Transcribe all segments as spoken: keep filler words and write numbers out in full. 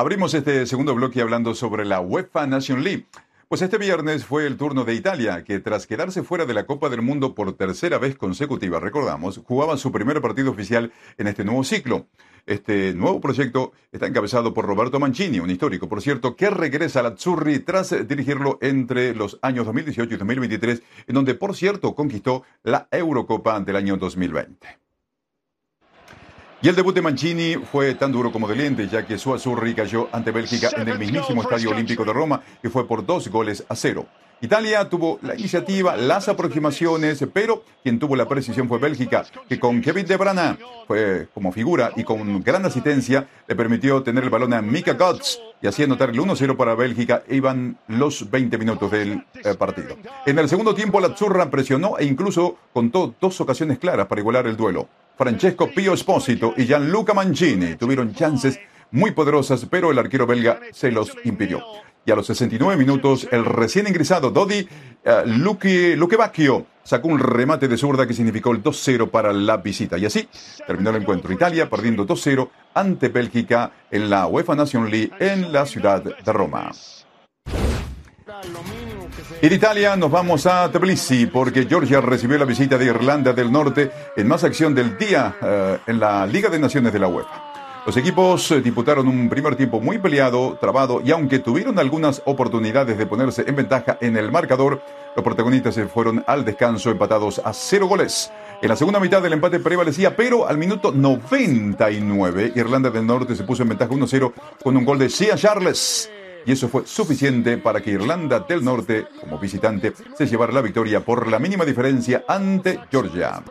Abrimos este segundo bloque hablando sobre la UEFA Nations League. Pues este viernes fue el turno de Italia, que tras quedarse fuera de la Copa del Mundo por tercera vez consecutiva, recordamos, jugaba su primer partido oficial en este nuevo ciclo. Este nuevo proyecto está encabezado por Roberto Mancini, un histórico, por cierto, que regresa al Azzurri tras dirigirlo entre los años dos mil dieciocho y dos mil veintitrés, en donde, por cierto, conquistó la Eurocopa del año dos mil veinte. Y el debut de Mancini fue tan duro como doliente, ya que su Azzurri cayó ante Bélgica en el mismísimo Estadio Olímpico de Roma, que fue por dos goles a cero. Italia tuvo la iniciativa, las aproximaciones, pero quien tuvo la precisión fue Bélgica, que con Kevin De Bruyne fue como figura y con gran asistencia le permitió tener el balón a Mika Götze y así anotar el uno cero para Bélgica. Iban los veinte minutos del eh, partido. En el segundo tiempo la Azzurra presionó e incluso contó dos ocasiones claras para igualar el duelo. Francesco Pio Esposito y Gianluca Mancini tuvieron chances muy poderosas, pero el arquero belga se los impidió. Y a los sesenta y nueve minutos, el recién ingresado Dodi uh, Luque, Luquevacchio sacó un remate de zurda que significó el dos cero para la visita. Y así terminó el encuentro. Italia perdiendo dos cero ante Bélgica en la UEFA Nations League en la ciudad de Roma. Y de Italia nos vamos a Tbilisi porque Georgia recibió la visita de Irlanda del Norte en más acción del día uh, en la Liga de Naciones de la UEFA. Los equipos eh, disputaron un primer tiempo muy peleado, trabado, y aunque tuvieron algunas oportunidades de ponerse en ventaja en el marcador, los protagonistas se fueron al descanso empatados a cero goles. En la segunda mitad el empate prevalecía, pero al minuto noventa y nueve Irlanda del Norte se puso en ventaja uno cero con un gol de Sia Charles. Y eso fue suficiente para que Irlanda del Norte, como visitante, se llevara la victoria por la mínima diferencia ante Georgia.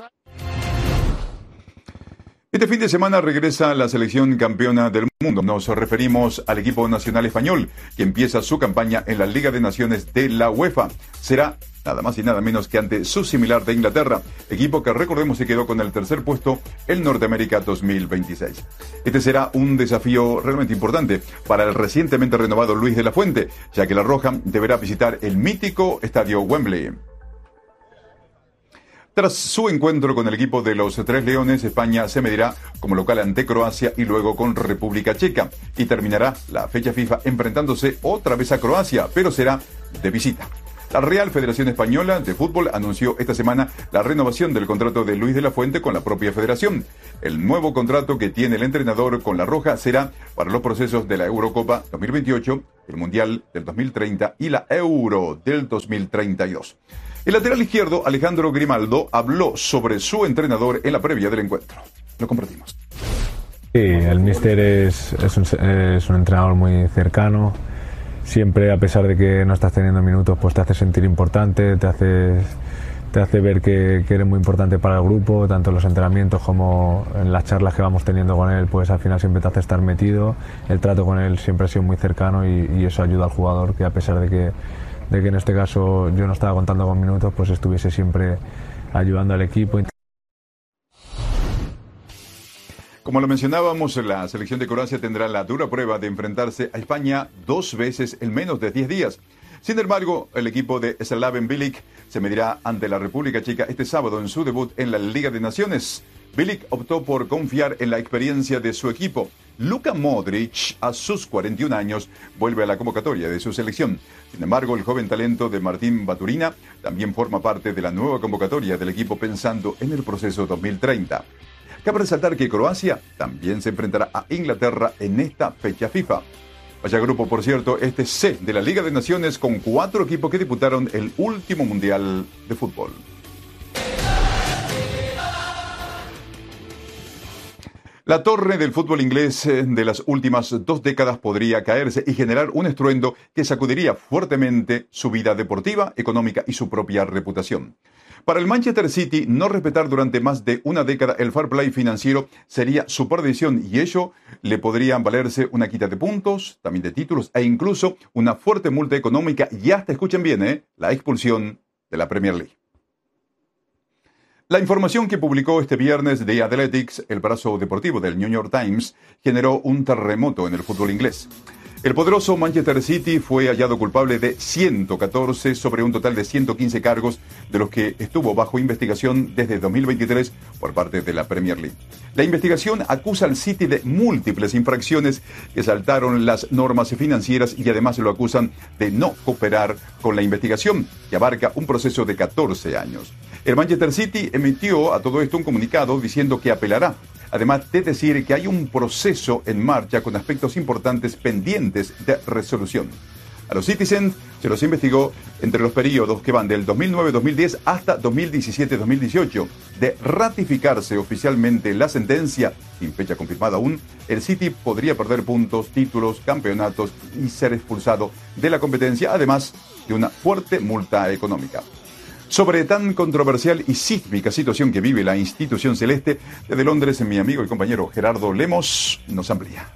Este fin de semana regresa la selección campeona del mundo. Nos referimos al equipo nacional español, que empieza su campaña en la Liga de Naciones de la UEFA. Será nada más y nada menos que ante su similar de Inglaterra, equipo que recordemos se quedó con el tercer puesto en Norteamérica dos mil veintiséis. Este será un desafío realmente importante para el recientemente renovado Luis de la Fuente, ya que la Roja deberá visitar el mítico estadio Wembley. Tras su encuentro con el equipo de los Tres Leones, España se medirá como local ante Croacia y luego con República Checa. Y terminará la fecha FIFA enfrentándose otra vez a Croacia, pero será de visita. La Real Federación Española de Fútbol anunció esta semana la renovación del contrato de Luis de la Fuente con la propia federación. El nuevo contrato que tiene el entrenador con la Roja será para los procesos de la Eurocopa dos mil veintiocho, el Mundial del dos mil treinta y la Euro del dos mil treinta y dos. El lateral izquierdo, Alejandro Grimaldo, habló sobre su entrenador en la previa del encuentro. Lo compartimos. Sí, el míster es, es, un, es un entrenador muy cercano. Siempre, a pesar de que no estás teniendo minutos, pues te hace sentir importante, te hace, te hace ver que, que eres muy importante para el grupo, tanto en los entrenamientos como en las charlas que vamos teniendo con él, pues al final siempre te hace estar metido. El trato con él siempre ha sido muy cercano y, y eso ayuda al jugador, que a pesar de que de que en este caso yo no estaba contando con minutos, pues estuviese siempre ayudando al equipo. Como lo mencionábamos, la selección de Croacia tendrá la dura prueba de enfrentarse a España dos veces en menos de diez días. Sin embargo, el equipo de Slaven Bilic se medirá ante la República Checa este sábado en su debut en la Liga de Naciones. Bilic optó por confiar en la experiencia de su equipo. Luka Modric, a sus cuarenta y un años, vuelve a la convocatoria de su selección. Sin embargo, el joven talento de Martín Baturina también forma parte de la nueva convocatoria del equipo pensando en el proceso dos mil treinta. Cabe resaltar que Croacia también se enfrentará a Inglaterra en esta fecha FIFA. Vaya grupo, por cierto, este C de la Liga de Naciones con cuatro equipos que disputaron el último Mundial de Fútbol. La torre del fútbol inglés de las últimas dos décadas podría caerse y generar un estruendo que sacudiría fuertemente su vida deportiva, económica y su propia reputación. Para el Manchester City, no respetar durante más de una década el fair play financiero sería su perdición y ello le podría valerse una quita de puntos, también de títulos e incluso una fuerte multa económica y hasta, escuchen bien, ¿eh? la expulsión de la Premier League. La información que publicó este viernes The Athletics, el brazo deportivo del New York Times, generó un terremoto en el fútbol inglés. El poderoso Manchester City fue hallado culpable de ciento catorce sobre un total de ciento quince cargos, de los que estuvo bajo investigación desde dos mil veintitrés por parte de la Premier League. La investigación acusa al City de múltiples infracciones que saltaron las normas financieras y además lo acusan de no cooperar con la investigación, que abarca un proceso de catorce años. El Manchester City emitió a todo esto un comunicado diciendo que apelará, además de decir que hay un proceso en marcha con aspectos importantes pendientes de resolución. A los Citizens se los investigó entre los periodos que van del dos mil nueve a dos mil diez hasta dos mil diecisiete a dos mil dieciocho. De ratificarse oficialmente la sentencia, sin fecha confirmada aún, el City podría perder puntos, títulos, campeonatos y ser expulsado de la competencia, además de una fuerte multa económica. Sobre tan controversial y sísmica situación que vive la institución celeste, desde Londres, mi amigo y compañero Gerardo Lemos nos amplía.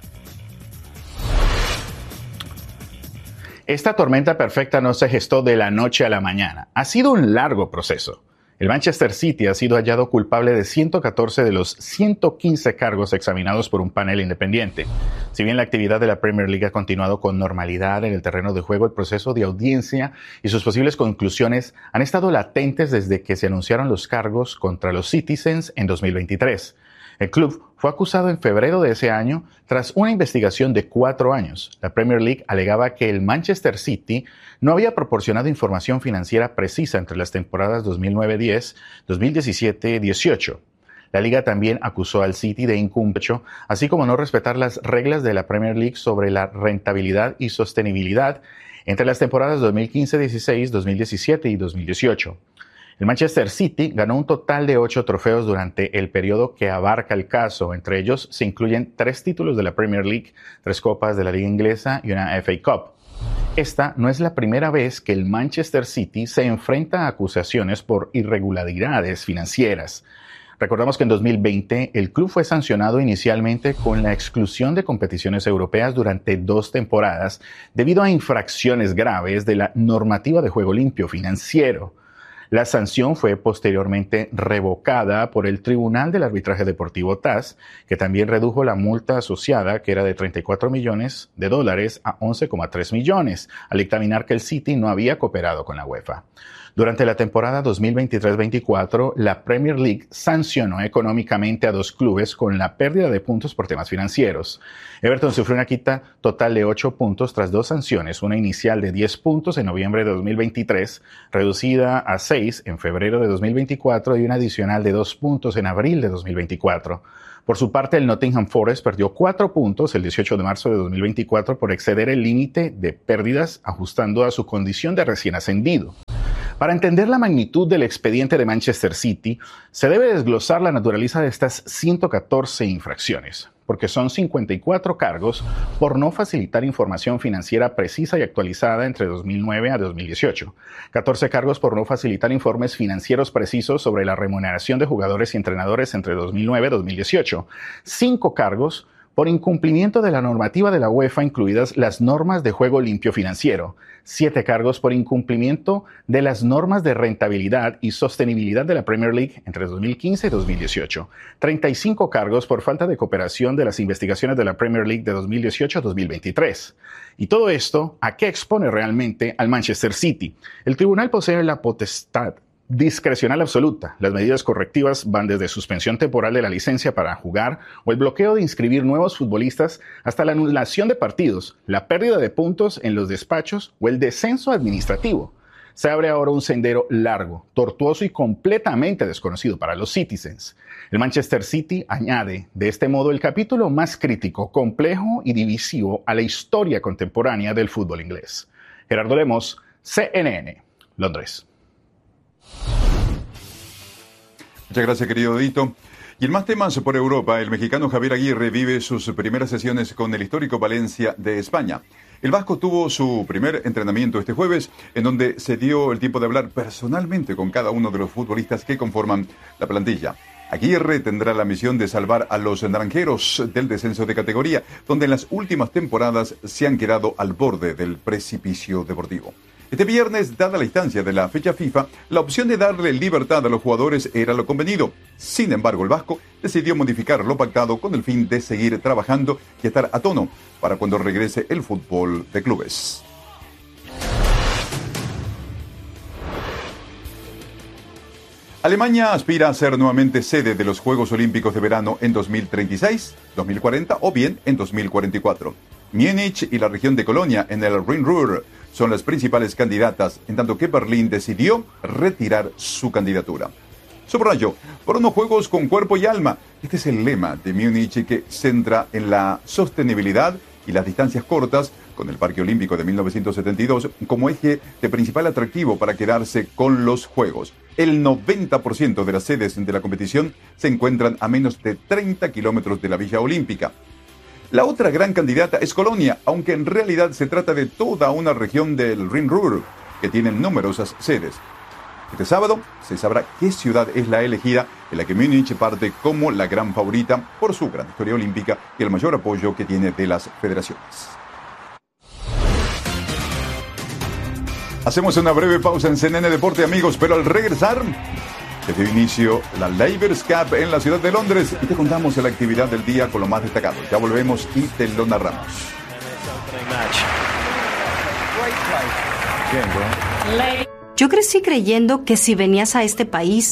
Esta tormenta perfecta no se gestó de la noche a la mañana. Ha sido un largo proceso. El Manchester City ha sido hallado culpable de ciento catorce de los ciento quince cargos examinados por un panel independiente. Si bien la actividad de la Premier League ha continuado con normalidad en el terreno de juego, el proceso de audiencia y sus posibles conclusiones han estado latentes desde que se anunciaron los cargos contra los Citizens en dos mil veintitrés. El club fue acusado en febrero de ese año tras una investigación de cuatro años. La Premier League alegaba que el Manchester City no había proporcionado información financiera precisa entre las temporadas dos mil nueve diez, dos mil diecisiete dieciocho. La liga también acusó al City de incumplimiento, así como no respetar las reglas de la Premier League sobre la rentabilidad y sostenibilidad entre las temporadas dos mil quince dieciséis, dos mil diecisiete y dos mil dieciocho. El Manchester City ganó un total de ocho trofeos durante el periodo que abarca el caso. Entre ellos se incluyen tres títulos de la Premier League, tres copas de la Liga Inglesa y una F A Cup. Esta no es la primera vez que el Manchester City se enfrenta a acusaciones por irregularidades financieras. Recordamos que en dos mil veinte el club fue sancionado inicialmente con la exclusión de competiciones europeas durante dos temporadas debido a infracciones graves de la normativa de juego limpio financiero. La sanción fue posteriormente revocada por el Tribunal del Arbitraje Deportivo T A S, que también redujo la multa asociada, que era de treinta y cuatro millones de dólares, a once coma tres millones, al dictaminar que el City no había cooperado con la UEFA. Durante la temporada dos mil veintitrés veinticuatro, la Premier League sancionó económicamente a dos clubes con la pérdida de puntos por temas financieros. Everton sufrió una quita total de ocho puntos tras dos sanciones, una inicial de diez puntos en noviembre de dos mil veintitrés, reducida a seis en febrero de dos mil veinticuatro y una adicional de dos puntos en abril de dos mil veinticuatro. Por su parte, el Nottingham Forest perdió cuatro puntos el dieciocho de marzo de dos mil veinticuatro por exceder el límite de pérdidas, ajustando a su condición de recién ascendido. Para entender la magnitud del expediente de Manchester City, se debe desglosar la naturaleza de estas ciento catorce infracciones, porque son cincuenta y cuatro cargos por no facilitar información financiera precisa y actualizada entre dos mil nueve a dos mil dieciocho, catorce cargos por no facilitar informes financieros precisos sobre la remuneración de jugadores y entrenadores entre dos mil nueve a dos mil dieciocho, cinco cargos por incumplimiento de la normativa de la UEFA, incluidas las normas de juego limpio financiero, siete cargos por incumplimiento de las normas de rentabilidad y sostenibilidad de la Premier League entre dos mil quince y dos mil dieciocho, treinta y cinco cargos por falta de cooperación de las investigaciones de la Premier League de dos mil dieciocho a dos mil veintitrés. Y todo esto, ¿a qué expone realmente al Manchester City? El tribunal posee la potestad discrecional absoluta. Las medidas correctivas van desde suspensión temporal de la licencia para jugar o el bloqueo de inscribir nuevos futbolistas hasta la anulación de partidos, la pérdida de puntos en los despachos o el descenso administrativo. Se abre ahora un sendero largo, tortuoso y completamente desconocido para los Citizens. El Manchester City añade de este modo el capítulo más crítico, complejo y divisivo a la historia contemporánea del fútbol inglés. Gerardo Lemos, C N N, Londres. Muchas gracias, querido Dito. Y en más temas por Europa, el mexicano Javier Aguirre vive sus primeras sesiones con el histórico Valencia de España. El vasco tuvo su primer entrenamiento este jueves, en donde se dio el tiempo de hablar personalmente con cada uno de los futbolistas que conforman la plantilla. Aguirre tendrá la misión de salvar a los naranjeros del descenso de categoría, donde en las últimas temporadas se han quedado al borde del precipicio deportivo. Este viernes, dada la instancia de la fecha FIFA, la opción de darle libertad a los jugadores era lo convenido. Sin embargo, el vasco decidió modificar lo pactado con el fin de seguir trabajando y estar a tono para cuando regrese el fútbol de clubes. Alemania aspira a ser nuevamente sede de los Juegos Olímpicos de Verano en dos mil treinta y seis, dos mil cuarenta o bien en dos mil cuarenta y cuatro. Múnich y la región de Colonia en el Rin-Ruhr son las principales candidatas, en tanto que Berlín decidió retirar su candidatura. Subrayo, por unos Juegos con cuerpo y alma. Este es el lema de Múnich, que centra en la sostenibilidad y las distancias cortas, con el Parque Olímpico de mil novecientos setenta y dos como eje de principal atractivo para quedarse con los Juegos. El noventa por ciento de las sedes de la competición se encuentran a menos de treinta kilómetros de la Villa Olímpica. La otra gran candidata es Colonia, aunque en realidad se trata de toda una región del Rin-Ruhr, que tiene numerosas sedes. Este sábado se sabrá qué ciudad es la elegida, en la que Múnich parte como la gran favorita por su gran historia olímpica y el mayor apoyo que tiene de las federaciones. Hacemos una breve pausa en C N N Deporte, amigos, pero al regresar, se dio inicio la Labours Cup en la ciudad de Londres y te contamos la actividad del día con lo más destacado. Ya volvemos y te lo narramos. Yo crecí creyendo que si venías a este país